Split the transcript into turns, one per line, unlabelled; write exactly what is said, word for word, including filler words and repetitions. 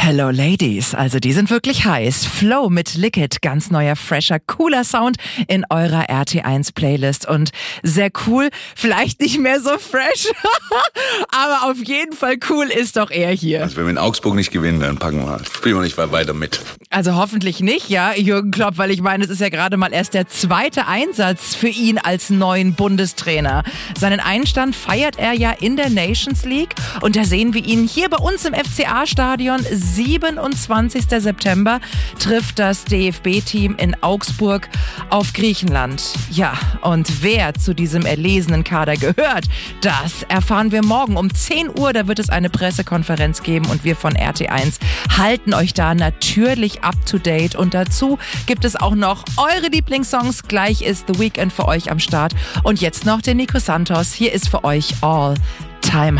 Hello Ladies, also die sind wirklich heiß. Flow mit Liquid, ganz neuer, fresher, cooler Sound in eurer R T eins Playlist und sehr cool, vielleicht nicht mehr so fresh, aber auf jeden Fall cool ist doch er hier.
Also wenn wir in Augsburg nicht gewinnen, dann packen wir, spielen wir nicht weiter mit.
Also hoffentlich nicht, ja, Jürgen Klopp, weil ich meine, es ist ja gerade mal erst der zweite Einsatz für ihn als neuen Bundestrainer. Seinen Einstand feiert er ja in der Nations League und da sehen wir ihn hier bei uns im F C A-Stadion. siebenundzwanzigster September trifft das D F B-Team in Augsburg auf Griechenland. Ja, und wer zu diesem erlesenen Kader gehört, das erfahren wir morgen um zehn Uhr. Da wird es eine Pressekonferenz geben und wir von R T eins halten euch da natürlich up to date. Und dazu gibt es auch noch eure Lieblingssongs. Gleich ist The Weeknd für euch am Start. Und jetzt noch der Nico Santos. Hier ist für euch All Time